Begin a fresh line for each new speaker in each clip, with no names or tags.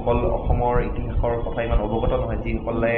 যিসকল অসমৰ ইতিহাসৰ কথা ইমান অৱগত নহয়, যিসকলে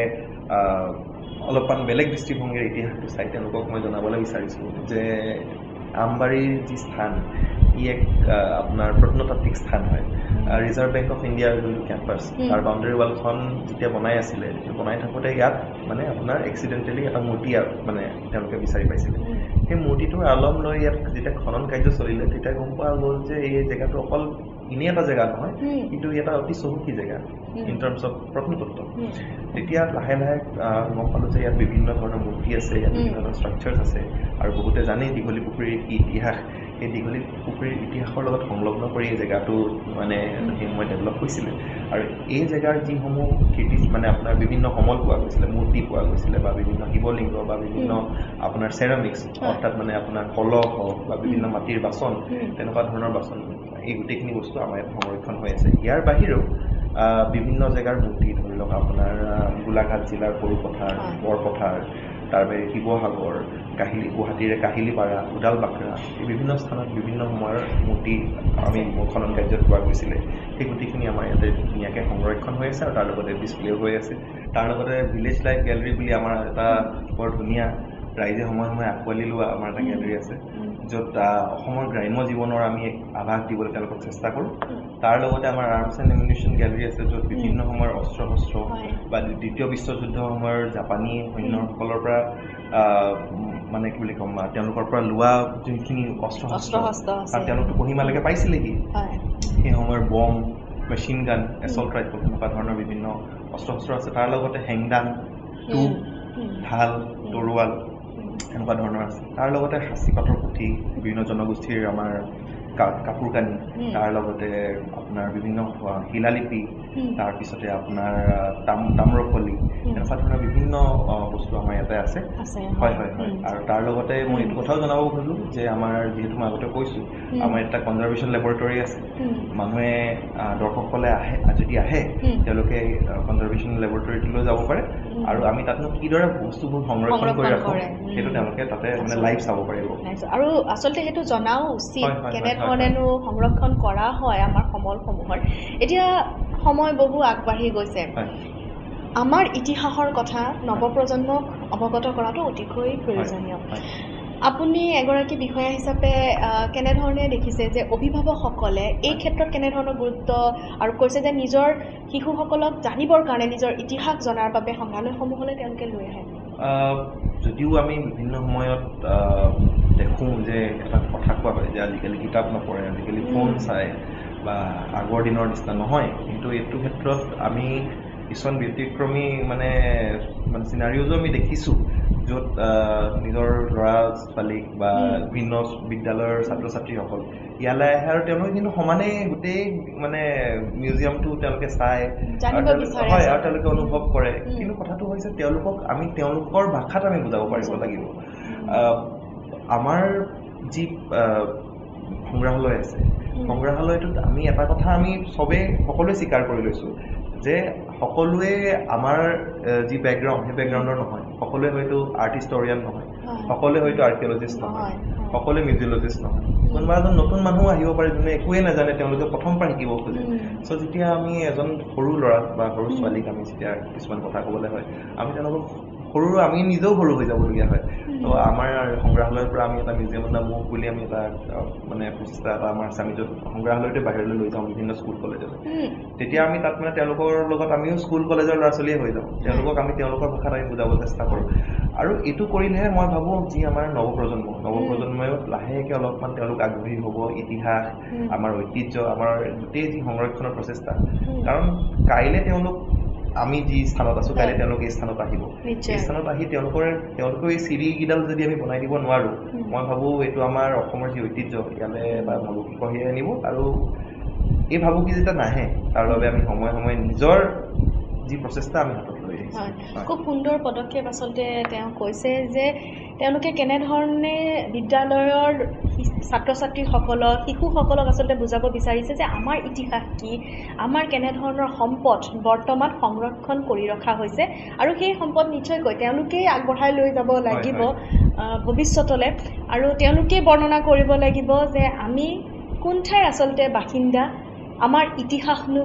অলপমান বেলেগ দৃষ্টিভংগীৰ ইতিহাসটো চাই, তেওঁলোকক মই জনাবলৈ বিচাৰিছোঁ যে আমবাৰীৰ যি স্থান, ই এক আপোনাৰ প্ৰত্নতাত্ত্বিক স্থান হয়। ৰিজাৰ্ভ বেংক অফ ইণ্ডিয়াৰ যোনটো কেম্পাছ, তাৰ বাউণ্ডেৰী ৱালখন যেতিয়া বনাই আছিলে, বনাই থাকোঁতে ইয়াত মানে আপোনাৰ এক্সিডেণ্টেলি এটা মূৰ্তি মানে তেওঁলোকে বিচাৰি পাইছিলে। সেই মূৰ্তিটোৰ আলম লৈ ইয়াত যেতিয়া খনন কাৰ্য চলিলে, তেতিয়া গম পোৱা গ'ল যে এই জেগাটো অকল এনেই এটা জেগা নহয়, কিন্তু এটা অতি চহকী জেগা ইন টাৰ্মছ অফ প্ৰত্নতত্ত্ব। তেতিয়া লাহে লাহে গম পালোঁ যে ইয়াত বিভিন্ন ধৰণৰ মূৰ্তি আছে, ইয়াত বিভিন্ন ধৰণৰ ষ্ট্ৰাকচাৰ্ছ আছে, আৰু বহুতে জানেই দীঘলী পুখুৰীৰ কি ইতিহাস। এই দীঘলী পুখুৰীৰ ইতিহাসৰ লগত সংলগ্ন কৰি এই জেগাটো মানে সেই সময় ডেভেলপ হৈছিলে। আৰু এই জেগাৰ যিসমূহ মানে আপোনাৰ বিভিন্ন সমল পোৱা গৈছিলে, মূৰ্তি পোৱা গৈছিলে, বা বিভিন্ন শিৱলিংগ বা বিভিন্ন আপোনাৰ চেৰামিক্স, অৰ্থাৎ মানে আপোনাৰ কলহ হওক বা বিভিন্ন মাটিৰ বাচন, তেনেকুৱা ধৰণৰ বাচন, এই গোটেইখিনি বস্তু আমাৰ ইয়াত সংৰক্ষণ হৈ আছে। ইয়াৰ বাহিৰেও বিভিন্ন জেগাৰ মূৰ্তি, ধৰি লওক আপোনাৰ গোলাঘাট জিলাৰ সৰুপথাৰ, বৰপথাৰ, তাৰ বাহিৰে শিৱসাগৰ, গুৱাহাটীৰে কাহিলীপাৰা, উদালবাক্ৰা, এই বিভিন্ন স্থানত বিভিন্ন সময়ৰ মূৰ্তি আমি খনন কাৰ্যত পোৱা গৈছিলে। সেই গোটেইখিনি আমাৰ ইয়াতে ধুনীয়াকৈ সংৰক্ষণ হৈ আছে, আৰু তাৰ লগতে ডিছপ্লেও হৈ আছে। তাৰ লগতে ভিলেজ লাইফ গেলেৰী বুলি আমাৰ এটা বৰ ধুনীয়া ৰাইজে সময়ে সময়ে আঁকোৱালি লোৱা আমাৰ এটা গেলেৰী আছে, য'ত অসমৰ গ্ৰাম্য জীৱনৰ আমি এক আভাস দিবলৈ তেওঁলোকক চেষ্টা কৰোঁ। তাৰ লগতে আমাৰ আৰ্মছ এণ্ড এমিউনিশ্যন গেলেৰী আছে, য'ত বিভিন্ন সময়ৰ অস্ত্ৰ শস্ত্ৰ বা দ্বিতীয় বিশ্বযুদ্ধৰ সময়ৰ জাপানী সৈন্যসকলৰ পৰা মানে কি বুলি ক'ম, তেওঁলোকৰ পৰা লোৱা যোনখিনি অস্ত্ৰ শস্ত্ৰ, আৰু তেওঁলোকে কহিমালৈকে পাইছিলেহি, সেই সময়ৰ বম, মেচিন গান, এছল্ট ৰাইফল, তেনেকুৱা ধৰণৰ বিভিন্ন অস্ত্ৰ শস্ত্ৰ আছে। তাৰ লগতে হেংদাং, টোপ, ঢাল, তৰোৱাল, এনেকুৱা ধৰণৰ আছে। তাৰ লগতে সাঁচি পাথৰ পুথি, বিভিন্ন জনগোষ্ঠীৰ আমাৰ কাপোৰ কানি, তাৰ লগতে আপোনাৰ বিভিন্ন শিলালিপি, তাৰপিছতে আপোনাৰ তাম্ৰফলি, এনেকুৱা ধৰণৰ বিভিন্ন বস্তু আমাৰ ইয়াতে আছে। হয় হয় হয়। আৰু তাৰ লগতে মই এইটো কথাও জনাব খোজোঁ যে আমাৰ যিহেতু মই আগতে কৈছোঁ, আমাৰ এটা কনজাৰ্ভেশ্যন লেবৰেটৰী আছে। মানুহে দৰ্শকসকলে যদি আহে, তেওঁলোকে কনজাৰ্ভেশ্যন লেবৰেটৰীটোলৈ যাব পাৰে, আৰু আমি তাতনো কিদৰে বস্তুবোৰ সংৰক্ষণ কৰি ৰাখোঁ সেইটো তেওঁলোকে তাতে মানে লাইভ চাব পাৰিব।
আৰু আচলতে সেইটো জনাও উচিত, কেনেধৰণেনো সংৰক্ষণ কৰা হয় আমাৰ সমলসমূহৰ। এতিয়া সময় বহু আগবাঢ়ি গৈছে, আমাৰ ইতিহাসৰ কথা নৱপ্ৰজন্মক অৱগত কৰাটো অতিকৈ প্ৰয়োজনীয়। আপুনি এগৰাকী বিষয়া হিচাপে কেনেধৰণে দেখিছে যে অভিভাৱকসকলে এই ক্ষেত্ৰত কেনেধৰণৰ গুৰুত্ব আৰোপ কৰিছে যে নিজৰ শিশুসকলক জানিবৰ কাৰণে, নিজৰ ইতিহাস জনাৰ বাবে সংগ্ৰহালয়সমূহলৈ তেওঁলোকে লৈ আহে?
যদিও আমি বিভিন্ন সময়ত দেখোঁ যে এটা কথা কোৱা হয় যে আজিকালি কিতাপ নপঢ়ে, আজিকালি ফোন চায়, বা আগৰ দিনৰ নিচিনা নহয়, কিন্তু এইটো ক্ষেত্ৰত আমি কিছুমান ব্যতিক্ৰমী মানে চিনাৰিঅ'জো আমি দেখিছোঁ, য'ত নিজৰ ল'ৰা ছোৱালীক বা ভিন্ন বিদ্যালয়ৰ ছাত্ৰ ছাত্ৰীসকল ইয়ালৈ আহে, আৰু তেওঁলোকে কিন্তু সমানেই গোটেই মানে মিউজিয়ামটো তেওঁলোকে চায়, হয়, আৰু তেওঁলোকে অনুভৱ কৰে। কিন্তু কথাটো হৈছে আমি তেওঁলোকৰ ভাষাত আমি বুজাব পাৰিব লাগিব। আমাৰ যি সংগ্ৰহালয় আছে, সংগ্ৰহালয়টোত আমি এটা কথা আমি সকলোৱে স্বীকাৰ কৰি লৈছোঁ যে সকলোৱে আমাৰ যি বেকগ্ৰাউণ্ড, সেই বেকগ্ৰাউণ্ডৰ নহয়। সকলোৱে হয়তো আৰ্ট হিষ্টৰিয়ান নহয়, সকলোৱে হয়তো আৰ্কিঅলজিষ্ট নহয়, সকলোৱে মিউজিয়লজিষ্ট নহয়। কোনোবা এজন নতুন মানুহ আহিব পাৰে যোনে একোৱে নাজানে, তেওঁলোকে প্ৰথম পৰা শিকিব খোজে। চ' যেতিয়া আমি এজন সৰু ল'ৰা বা সৰু ছোৱালীক আমি যেতিয়া কিছুমান কথা ক'বলৈ হয়, আমি তেওঁলোকক আমি নিজেও সৰু হৈ যাবলগীয়া হয়। তো আমাৰ সংগ্ৰহালয়ৰ পৰা আমি এটা মিউজিয়ামৰ নাম মুখ বুলি আমি এটা মানে প্ৰচেষ্টা এটা আমাৰ আছে, আমি য'ত সংগ্ৰহালয়তে বাহিৰলৈ লৈ যাওঁ বিভিন্ন স্কুল কলেজলৈ। তেতিয়া আমি তাত মানে তেওঁলোকৰ লগত আমিও স্কুল কলেজৰ ল'ৰা ছোৱালীয়ে হৈ যাওঁ, তেওঁলোকক আমি তেওঁলোকৰ ভাষাত আমি বুজাব চেষ্টা কৰোঁ। আৰু এইটো কৰিলেহে মই ভাবোঁ যি আমাৰ নৱপ্ৰজন্মই লাহেকৈ অলপমান তেওঁলোক আগ্ৰহী হ'ব ইতিহাস, আমাৰ ঐতিহ্য, আমাৰ গোটেই যি সংৰক্ষণৰ প্ৰচেষ্টা। কাৰণ কাইলৈ আমি যি স্থানত আছোঁ, কাইলৈ তেওঁলোকে এই স্থানত আহিব। এই স্থানত আহি তেওঁলোকৰ এই চিৰিকেইডাল যদি আমি বনাই দিব নোৱাৰোঁ, মই ভাবোঁ এইটো আমাৰ অসমৰ যি ঐতিহ্য ইয়ালৈ বা ভাবুকি কঢ়িয়াই আনিব। আৰু এই ভাবুকি যেতিয়া নাহে, তাৰ বাবে আমি সময়ে সময়ে নিজৰ যি প্ৰচেষ্টা আমি হাতত লৈ আহিছোঁ।
খুব সুন্দৰ পদক্ষেপ আচলতে তেওঁ কৈছে যে তেওঁলোকে কেনেধৰণে বিদ্যালয়ৰ ছাত্ৰ ছাত্ৰীসকলক, শিশুসকলক আচলতে বুজাব বিচাৰিছে যে আমাৰ ইতিহাস কি, আমাৰ কেনেধৰণৰ সম্পদ বৰ্তমান সংৰক্ষণ কৰি ৰখা হৈছে, আৰু সেই সম্পদ নিশ্চয়কৈ তেওঁলোকেই আগবঢ়াই লৈ যাব লাগিব ভৱিষ্যতলৈ। আৰু তেওঁলোকেই বৰ্ণনা কৰিব লাগিব যে আমি কোন ঠাইৰ আচলতে বাসিন্দা, আমাৰ ইতিহাসনো